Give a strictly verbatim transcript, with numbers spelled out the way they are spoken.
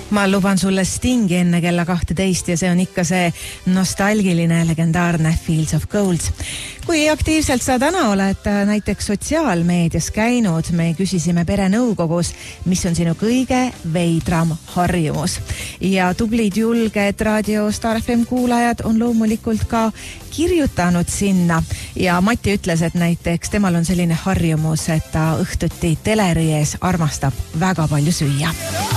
Ma luban sulle Stingi enne kella kahteteist ja see on ikka see nostalgiline legendaarne Fields of Gold. Kui aktiivselt sa täna oled näiteks sotsiaalmeedias käinud, me küsisime perenõukogus, mis on sinu kõige veidram harjumus. Ja tublid julged Raadio Star F M kuulajad on loomulikult ka kirjutanud sinna ja Mati ütles, et näiteks temal on selline harjumus, et ta õhtuti teleri ees armastab väga palju süüa.